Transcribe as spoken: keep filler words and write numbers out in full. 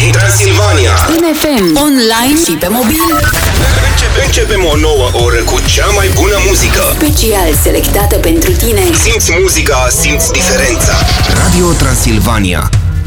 din Transilvania. În F M, online și pe mobil. Începe, începem o nouă oră cu cea mai bună muzică. Special selectată pentru tine. Simți muzica, simți diferența. Radio Transilvania.